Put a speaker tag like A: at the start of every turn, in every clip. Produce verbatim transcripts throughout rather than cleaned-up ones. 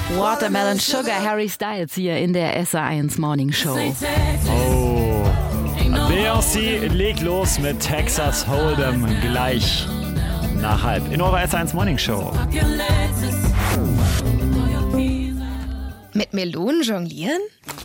A: Watermelon Sugar, Harry Styles hier in der S R eins Morning Show.
B: Oh, Beyoncé legt los mit Texas Hold'em gleich nach halb in eurer S R eins Morning Show.
C: Mit Melonen jonglieren?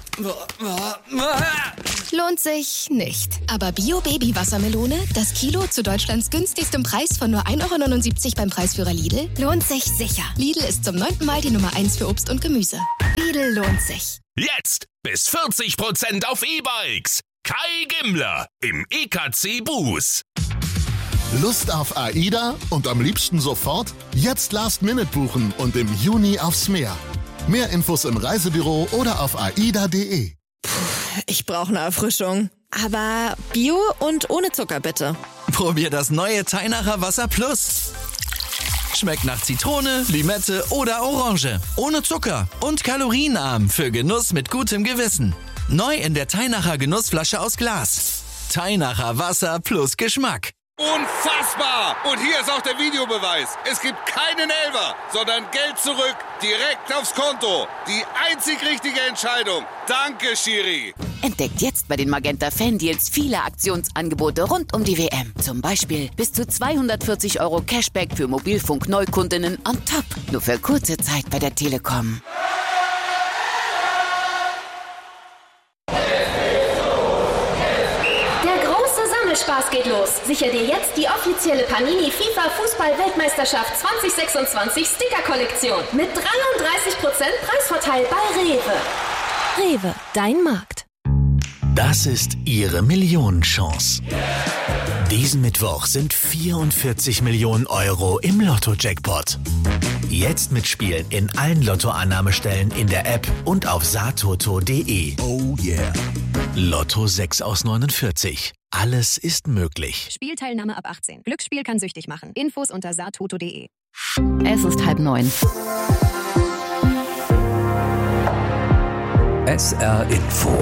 C: Lohnt sich nicht. Aber Bio-Baby-Wassermelone, das Kilo zu Deutschlands günstigstem Preis von nur ein Euro neunundsiebzig beim Preisführer Lidl, lohnt sich sicher. Lidl ist zum neunten Mal die Nummer eins für Obst und Gemüse. Lidl lohnt sich.
D: Jetzt bis vierzig Prozent auf E-Bikes. Kai Gimmler im E K C Bus.
E: Lust auf AIDA und am liebsten sofort? Jetzt Last Minute buchen und im Juni aufs Meer. Mehr Infos im Reisebüro oder auf aida punkt de.
F: Ich brauche eine Erfrischung. Aber Bio und ohne Zucker bitte.
G: Probier das neue Teinacher Wasser Plus. Schmeckt nach Zitrone, Limette oder Orange. Ohne Zucker und kalorienarm für Genuss mit gutem Gewissen. Neu in der Teinacher Genussflasche aus Glas. Teinacher Wasser plus Geschmack.
H: Unfassbar! Und hier ist auch der Videobeweis. Es gibt keinen Elfer, sondern Geld zurück, direkt aufs Konto. Die einzig richtige Entscheidung. Danke, Schiri.
I: Entdeckt jetzt bei den Magenta Fan-Deals viele Aktionsangebote rund um die W M. Zum Beispiel bis zu zweihundertvierzig Euro Cashback für Mobilfunk-Neukundinnen on top. Nur für kurze Zeit bei der Telekom.
J: Spaß geht los. Sicher dir jetzt die offizielle Panini FIFA Fußball-Weltmeisterschaft zwanzig sechsundzwanzig Sticker-Kollektion mit dreiunddreißig Prozent Preisvorteil bei Rewe.
C: Rewe, dein Markt.
K: Das ist Ihre Millionenchance. Diesen Mittwoch sind vierundvierzig Millionen Euro im Lotto-Jackpot. Jetzt mitspielen in allen Lottoannahmestellen in der App und auf satoto punkt de.
E: Oh yeah.
K: Lotto sechs aus neunundvierzig. Alles ist möglich.
L: Spielteilnahme ab achtzehn. Glücksspiel kann süchtig machen. Infos unter satoto punkt de.
A: Es ist halb neun.
M: S R Info.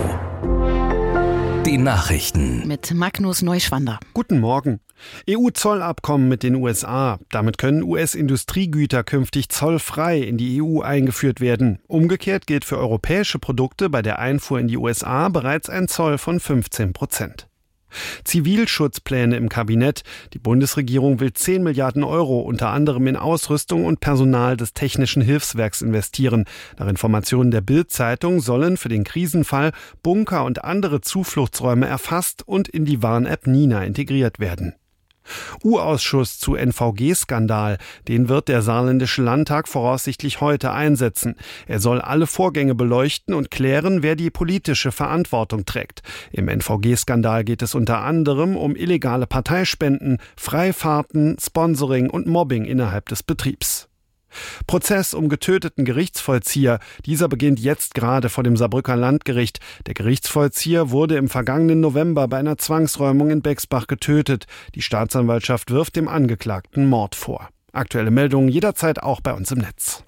M: Die Nachrichten.
A: Mit Magnus Neuschwander.
N: Guten Morgen. E U-Zollabkommen mit den U S A. Damit können U S-Industriegüter künftig zollfrei in die E U eingeführt werden. Umgekehrt gilt für europäische Produkte bei der Einfuhr in die U S A bereits ein Zoll von fünfzehn Prozent. Zivilschutzpläne im Kabinett. Die Bundesregierung will zehn Milliarden Euro unter anderem in Ausrüstung und Personal des Technischen Hilfswerks investieren. Nach Informationen der Bild-Zeitung sollen für den Krisenfall Bunker und andere Zufluchtsräume erfasst und in die Warn-App Nina integriert werden. U-Ausschuss zu N V G-Skandal. Den wird der Saarländische Landtag voraussichtlich heute einsetzen. Er soll alle Vorgänge beleuchten und klären, wer die politische Verantwortung trägt. Im N V G-Skandal geht es unter anderem um illegale Parteispenden, Freifahrten, Sponsoring und Mobbing innerhalb des Betriebs. Prozess um getöteten Gerichtsvollzieher. Dieser beginnt jetzt gerade vor dem Saarbrücker Landgericht. Der Gerichtsvollzieher wurde im vergangenen November bei einer Zwangsräumung in Bexbach getötet. Die Staatsanwaltschaft wirft dem Angeklagten Mord vor. Aktuelle Meldungen jederzeit auch bei uns im Netz.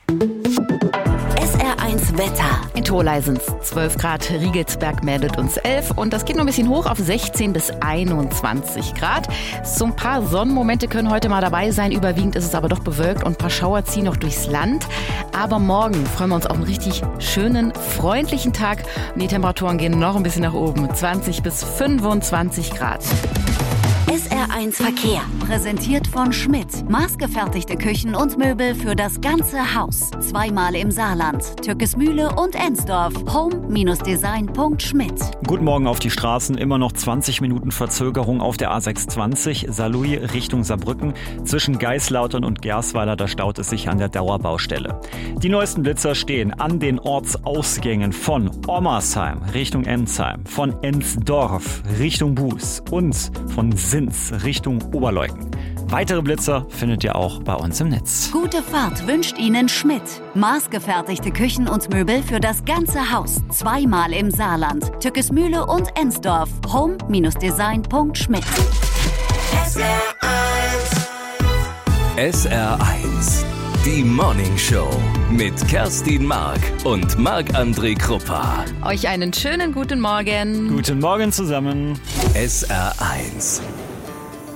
I: S R eins Wetter.
A: In Tholey sind es zwölf Grad, Riegelsberg meldet uns elf und das geht noch ein bisschen hoch auf sechzehn bis einundzwanzig Grad. So ein paar Sonnenmomente können heute mal dabei sein, überwiegend ist es aber doch bewölkt und ein paar Schauer ziehen noch durchs Land. Aber morgen freuen wir uns auf einen richtig schönen, freundlichen Tag und die Temperaturen gehen noch ein bisschen nach oben, zwanzig bis fünfundzwanzig Grad.
O: S R eins Verkehr, präsentiert von Schmidt. Maßgefertigte Küchen und Möbel für das ganze Haus. Zweimal im Saarland, Türkesmühle und Ensdorf. home Design punkt schmidt.
B: Guten Morgen auf die Straßen. Immer noch zwanzig Minuten Verzögerung auf der A sechshundertzwanzig Saarlouis Richtung Saarbrücken. Zwischen Geislautern und Gersweiler, da staut es sich an der Dauerbaustelle. Die neuesten Blitzer stehen an den Ortsausgängen von Ommersheim Richtung Ensheim, von Ensdorf Richtung Buß und von Sins Richtung Oberleuten. Weitere Blitzer findet ihr auch bei uns im Netz.
O: Gute Fahrt wünscht Ihnen Schmidt. Maßgefertigte Küchen und Möbel für das ganze Haus. Zweimal im Saarland, Türkesmühle und Ensdorf. home Design punkt schmidt.
M: S R eins. S R eins. Die Morning Show mit Kerstin Mark und Marc-André Kruppa.
A: Euch einen schönen guten Morgen.
B: Guten Morgen zusammen.
M: S R eins.